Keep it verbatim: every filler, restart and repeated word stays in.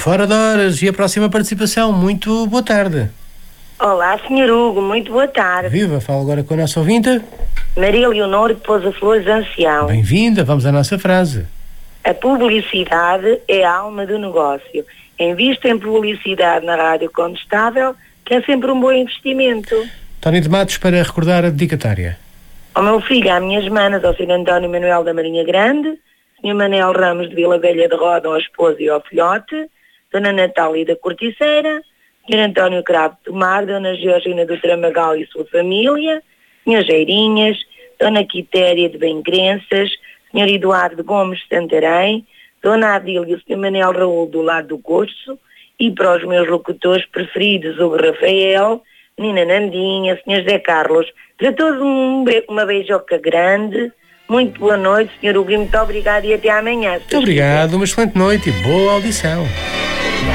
Fora de horas. E a próxima participação. Muito boa tarde. Olá, senhor Hugo, muito boa tarde. Viva, falo agora com a nossa ouvinte. Maria Leonor de Pousa Flores, ancião. Bem-vinda, vamos à nossa frase. A publicidade é a alma do negócio. Invista em publicidade na rádio Condestável, que é sempre um bom investimento. Tony de Matos, para recordar a dedicatória. Ao meu filho, às minhas manas, ao senhor António Manuel da Marinha Grande, senhor Manel Ramos de Vila Velha de Roda, ao esposo e ao filhote, dona Natália da Corticeira, senhor António Cravo de Tomar, dona Georgina do Tramagal e sua família, senhor Geirinhas, dona Quitéria de Bem-Crenças, senhor Eduardo Gomes de Santarém, dona Adília e o senhor Manel Raul do Lar do Gosto, e para os meus locutores preferidos, o Rafael, menina Nandinha, senhor José Carlos. Para todos um be- uma beijoca grande. Muito boa noite, senhor Hugo, muito obrigado e até amanhã. Muito obrigado, uma excelente noite e boa audição.